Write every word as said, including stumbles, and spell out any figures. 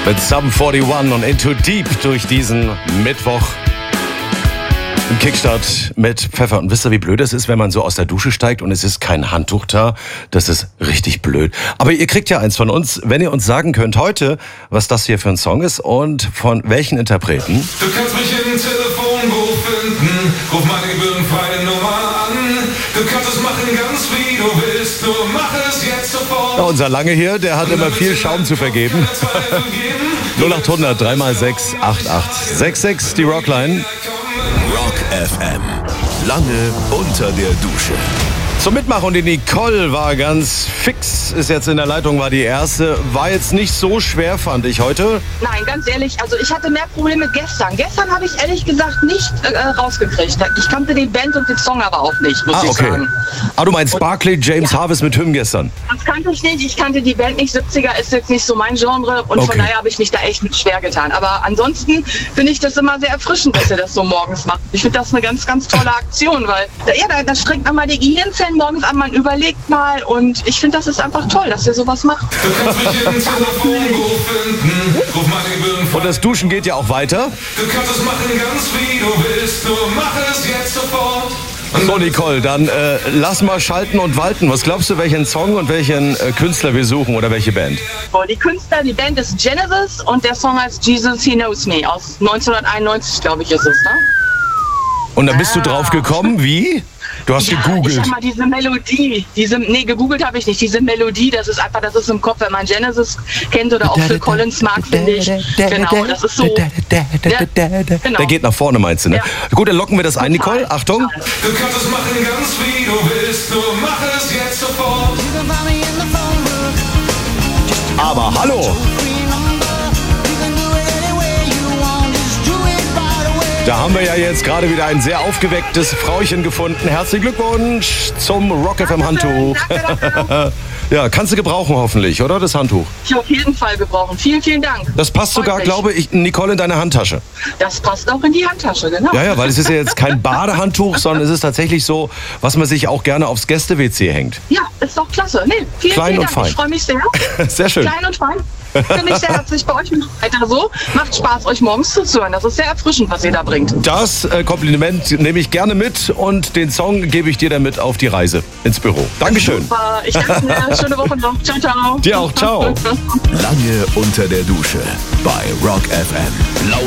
Mit Sum einundvierzig und Into Deep durch diesen Mittwoch. Im Kickstart mit Pfeffer. Und wisst ihr, wie blöd es ist, wenn man so aus der Dusche steigt und es ist kein Handtuch da? Das ist richtig blöd. Aber ihr kriegt ja eins von uns, wenn ihr uns sagen könnt heute, was das hier für ein Song ist und von welchen Interpreten. Du kannst mich im Telefonbuch finden, ruf meine gebührenfreie Nummer an. Du kannst es machen ganz wie du willst, nur mach es jetzt sofort. Ja, unser Lange hier, der hat immer viel Schaum zu vergeben. null acht hundert drei mal sechs acht acht sechs sechs, die Rockline. Rock F M. Lange unter der Dusche. Zum Mitmachen, und die Nicole war ganz fix, ist jetzt in der Leitung, war die erste. War jetzt nicht so schwer, fand ich heute. Nein, ganz ehrlich, also ich hatte mehr Probleme gestern. Gestern habe ich ehrlich gesagt nicht äh, rausgekriegt. Ich kannte die Band und den Song aber auch nicht, muss Ah, ich okay. sagen. Ah, du meinst Barclay James Ja. Harvest mit Hymn gestern? Das kannte ich nicht. Ich kannte die Band nicht. siebziger ist jetzt nicht so mein Genre und Okay. von daher habe ich mich da echt mit schwer getan. Aber ansonsten finde ich das immer sehr erfrischend, dass ihr das so morgens macht. Ich finde das eine ganz, ganz tolle Aktion, weil ja, da, da streckt man mal die Gehirnzellen morgens an, man überlegt mal und ich finde, das ist einfach toll, dass ihr sowas macht. Du kannst mich im Telefonbuch finden, ruf meine gebührenfreie. Und das Duschen geht ja auch weiter. Du kannst es machen ganz wie du willst, nur mach es jetzt sofort. So, Nicole, dann äh, lass mal schalten und walten. Was glaubst du, welchen Song und welchen äh, Künstler wir suchen oder welche Band? So, die Künstler, die Band ist Genesis und der Song heißt Jesus, He Knows Me aus neunzehnhunderteinundneunzig, glaube ich, ist es, ne? Und dann bist du drauf gekommen, wie? Du hast Ja, gegoogelt. ich sag mal, diese Melodie, diese, nee, gegoogelt habe ich nicht, diese Melodie, das ist einfach, das ist im Kopf, wenn man Genesis kennt oder auch Phil Collins mag, finde ich. Genau, das ist so. Ja, genau. Der geht nach vorne, meinst du, ne? Ja. Gut, dann locken wir das ein, Nicole. Achtung. Du kannst es machen ganz wie du willst, nur mach es jetzt sofort. Aber hallo. Da haben wir ja jetzt gerade wieder ein sehr aufgewecktes Frauchen gefunden. Herzlichen Glückwunsch zum Rock F M Handtuch. Danke, danke. Ja, kannst du gebrauchen hoffentlich, oder? Das Handtuch. Ich auf jeden Fall gebrauchen. Vielen, vielen Dank. Das passt Freut sogar, mich. glaube ich, Nicole, in deine Handtasche. Das passt auch in die Handtasche, genau. Ja, ja, weil es ist ja jetzt kein Badehandtuch, sondern es ist tatsächlich so, was man sich auch gerne aufs Gäste-W C hängt. Ja, ist doch klasse. Nee, vielen, Klein vielen und Dank. fein. Ich freue mich sehr. Sehr schön. Klein und fein. Finde ich sehr herzlich bei euch. Weiter so. Macht Spaß, euch morgens zuzuhören. Das ist sehr erfrischend, was ihr da bringt. Das äh, Kompliment nehme ich gerne mit und den Song gebe ich dir dann mit auf die Reise ins Büro. Dankeschön. Super. Ich danke dir. Schöne Woche noch. Ciao, ciao. Dir auch. Ciao. Lange unter der Dusche bei Rock F M.